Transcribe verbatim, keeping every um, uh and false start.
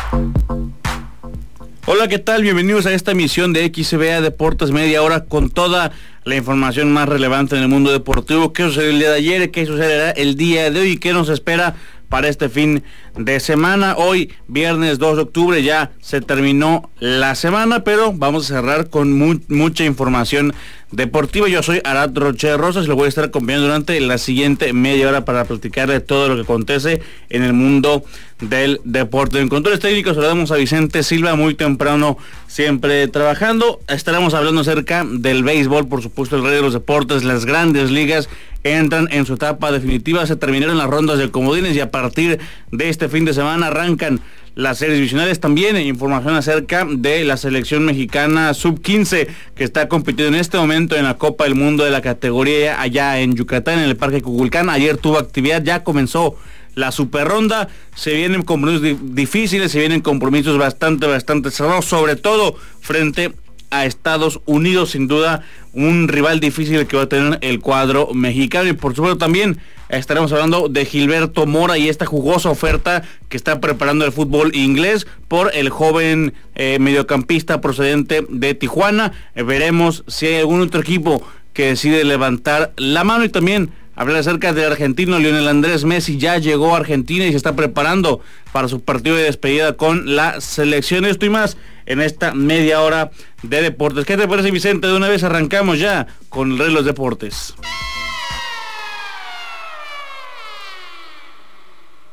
Hola, ¿qué tal? Bienvenidos a esta emisión de X B A Deportes Media Hora con toda la información más relevante en el mundo deportivo. ¿Qué sucedió el día de ayer? ¿Qué sucederá el día de hoy? ¿Y qué nos espera para este fin de semana? Hoy, viernes dos de octubre, ya se terminó la semana, pero vamos a cerrar con mu- mucha información deportiva. Yo soy Arad Roche Rosas y lo voy a estar acompañando durante la siguiente media hora para platicar de todo lo que acontece en el mundo del deporte. En controles técnicos saludamos a Vicente Silva, muy temprano, siempre trabajando. Estaremos hablando acerca del béisbol, por supuesto, el rey de los deportes. Las grandes ligas entran en su etapa definitiva, se terminaron las rondas de comodines y a partir de este fin de semana arrancan las series divisionales. También información acerca de la selección mexicana sub quince que está compitiendo en este momento en la Copa del Mundo de la categoría allá en Yucatán, en el Parque Cuculcán. Ayer tuvo actividad, ya comenzó la super ronda, se vienen compromisos di- difíciles, se vienen compromisos bastante, bastante cerrados, sobre todo frente a Estados Unidos, sin duda un rival difícil que va a tener el cuadro mexicano. Y por supuesto también estaremos hablando de Gilberto Mora y esta jugosa oferta que está preparando el fútbol inglés por el joven eh, mediocampista procedente de Tijuana. Eh, veremos si hay algún otro equipo que decide levantar la mano. Y también hablar acerca del argentino Lionel Andrés Messi. Ya llegó a Argentina y se está preparando para su partido de despedida con la selección. Esto y más en esta media hora de deportes. ¿Qué te parece, Vicente? De una vez arrancamos ya con el rey de los deportes.